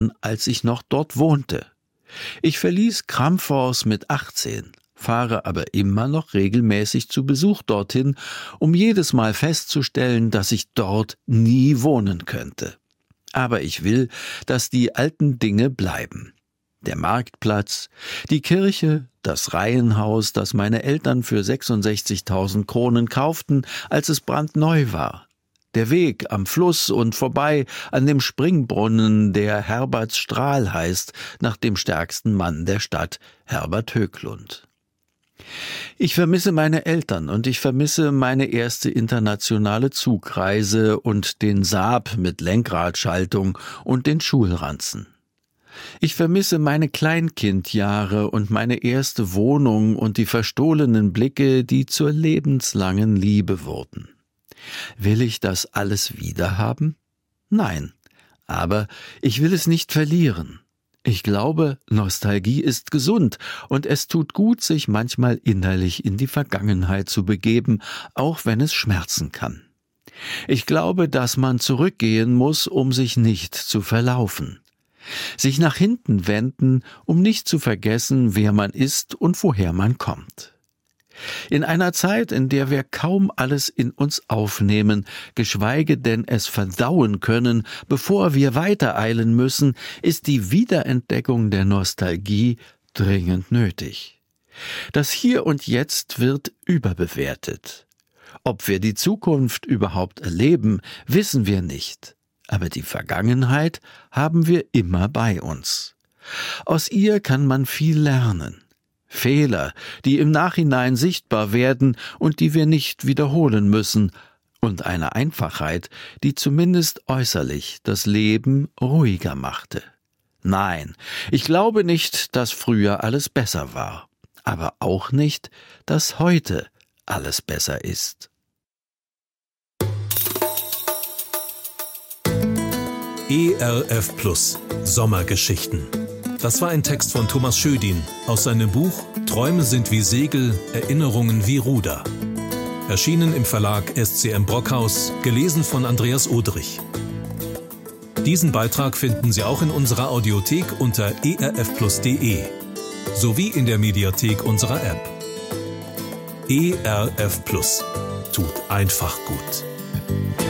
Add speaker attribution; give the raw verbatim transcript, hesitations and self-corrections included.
Speaker 1: als ich noch dort wohnte. Ich verließ Kramfors mit achtzehn, fahre aber immer noch regelmäßig zu Besuch dorthin, um jedes Mal festzustellen, dass ich dort nie wohnen könnte. Aber ich will, dass die alten Dinge bleiben. Der Marktplatz, die Kirche, das Reihenhaus, das meine Eltern für sechsundsechzigtausend Kronen kauften, als es brandneu war. Der Weg am Fluss und vorbei an dem Springbrunnen, der Herbertsstrahl heißt, nach dem stärksten Mann der Stadt, Herbert Höglund. Ich vermisse meine Eltern und ich vermisse meine erste internationale Zugreise und den Saab mit Lenkradschaltung und den Schulranzen. Ich vermisse meine Kleinkindjahre und meine erste Wohnung und die verstohlenen Blicke, die zur lebenslangen Liebe wurden. Will ich das alles wiederhaben? Nein, aber ich will es nicht verlieren. Ich glaube, Nostalgie ist gesund und es tut gut, sich manchmal innerlich in die Vergangenheit zu begeben, auch wenn es schmerzen kann. Ich glaube, dass man zurückgehen muss, um sich nicht zu verlaufen. Sich nach hinten wenden, um nicht zu vergessen, wer man ist und woher man kommt. In einer Zeit, in der wir kaum alles in uns aufnehmen, geschweige denn es verdauen können, bevor wir weitereilen müssen, ist die Wiederentdeckung der Nostalgie dringend nötig. Das Hier und Jetzt wird überbewertet. Ob wir die Zukunft überhaupt erleben, wissen wir nicht. Aber die Vergangenheit haben wir immer bei uns. Aus ihr kann man viel lernen. Fehler, die im Nachhinein sichtbar werden und die wir nicht wiederholen müssen, und eine Einfachheit, die zumindest äußerlich das Leben ruhiger machte. Nein, ich glaube nicht, dass früher alles besser war, aber auch nicht, dass heute alles besser ist.
Speaker 2: E R F Plus Sommergeschichten. Das war ein Text von Thomas Schödin aus seinem Buch Träume sind wie Segel, Erinnerungen wie Ruder. Erschienen im Verlag S C M Brockhaus, gelesen von Andreas Odrich. Diesen Beitrag finden Sie auch in unserer Audiothek unter e r f plus punkt d e sowie in der Mediathek unserer App. E R F Plus tut einfach gut.